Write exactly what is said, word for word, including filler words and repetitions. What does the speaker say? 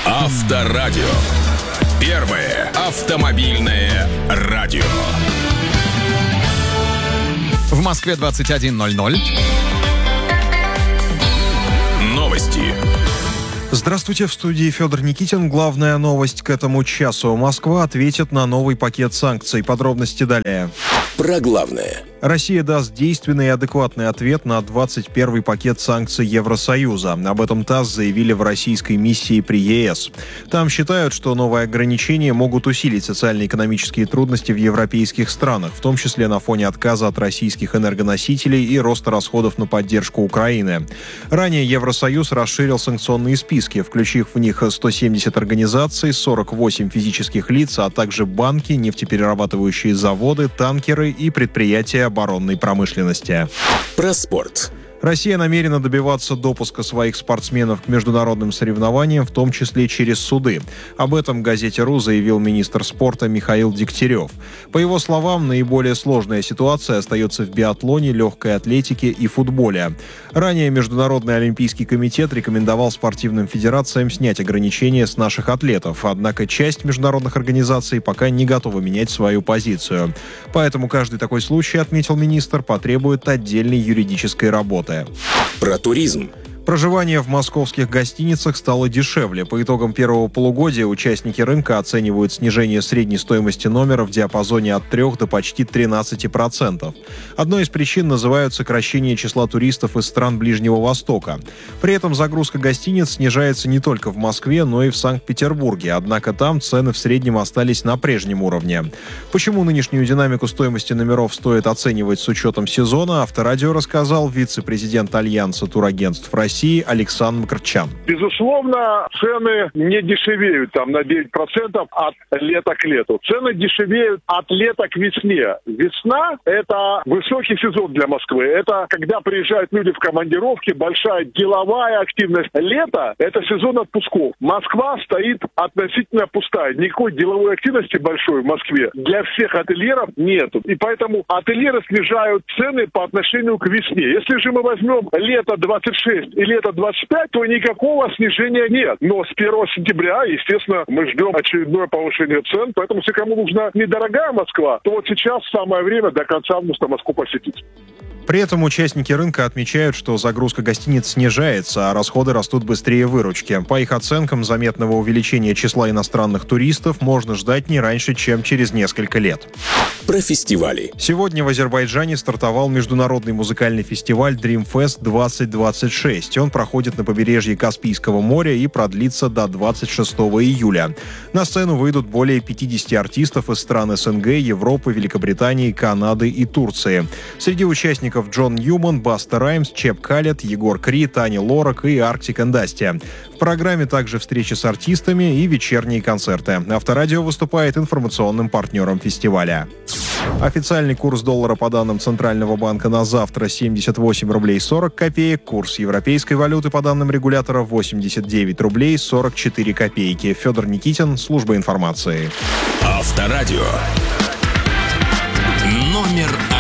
Авторадио. Первое автомобильное радио. В Москве двадцать один ноль ноль. Новости. Здравствуйте, в студии Федор Никитин. Главная новость к этому часу. Москва ответит на новый пакет санкций. Подробности далее. Про главное. Россия даст действенный и адекватный ответ на двадцать первый пакет санкций Евросоюза. Об этом ТАСС заявили в российской миссии при ЕС. Там считают, что новые ограничения могут усилить социально-экономические трудности в европейских странах, в том числе на фоне отказа от российских энергоносителей и роста расходов на поддержку Украины. Ранее Евросоюз расширил санкционные списки, включив в них сто семьдесят организаций, сорок восемь физических лиц, а также банки, нефтеперерабатывающие заводы, танкеры и предприятия оборонной промышленности. Про спорт. Россия намерена добиваться допуска своих спортсменов к международным соревнованиям, в том числе через суды. Об этом газете «Ру» заявил министр спорта Михаил Дегтярев. По его словам, наиболее сложная ситуация остается в биатлоне, легкой атлетике и футболе. Ранее Международный олимпийский комитет рекомендовал спортивным федерациям снять ограничения с наших атлетов, однако часть международных организаций пока не готова менять свою позицию. Поэтому каждый такой случай, отметил министр, потребует отдельной юридической работы. Про туризм. Проживание в московских гостиницах стало дешевле. По итогам первого полугодия участники рынка оценивают снижение средней стоимости номера в диапазоне от трёх до почти тринадцати процентов. Одной из причин называют сокращение числа туристов из стран Ближнего Востока. При этом загрузка гостиниц снижается не только в Москве, но и в Санкт-Петербурге. Однако там цены в среднем остались на прежнем уровне. Почему нынешнюю динамику стоимости номеров стоит оценивать с учетом сезона, Авторадио рассказал вице-президент Альянса турагентств России Александр Мкртчян. Безусловно, цены не дешевеют там на девять процентов от лета к лету. Цены дешевеют от лета к весне. Весна – это высокий сезон для Москвы. Это когда приезжают люди в командировки, большая деловая активность. Лето – это сезон отпусков. Москва стоит относительно пустая. Никакой деловой активности большой в Москве для всех ательеров нет. И поэтому ательеры снижают цены по отношению к весне. Если же мы возьмем лето двадцать шесть и лето двадцать пять, то никакого снижения нет. Но с первого сентября, естественно, мы ждем очередное повышение цен. Поэтому, если кому нужна недорогая Москва, то вот сейчас самое время до конца августа Москву посетить. При этом участники рынка отмечают, что загрузка гостиниц снижается, а расходы растут быстрее выручки. По их оценкам, заметного увеличения числа иностранных туристов можно ждать не раньше, чем через несколько лет. Про фестивали. Сегодня в Азербайджане стартовал международный музыкальный фестиваль Dreamfest двадцать двадцать шесть. Он проходит на побережье Каспийского моря и продлится до двадцать шестого июля. На сцену выйдут более пятидесяти артистов из стран СНГ, Европы, Великобритании, Канады и Турции. Среди участников Джон Ньюман, Баста Раймс, Чеб Калет, Егор Крид, Ани Лорак и Arctic and Asti. В программе также встречи с артистами и вечерние концерты. Авторадио выступает информационным партнером фестиваля. Официальный курс доллара по данным Центрального банка на завтра семьдесят восемь рублей сорок копеек. Курс европейской валюты по данным регулятора восемьдесят девять рублей сорок четыре копейки. Федор Никитин, служба информации. Авторадио. Номер один.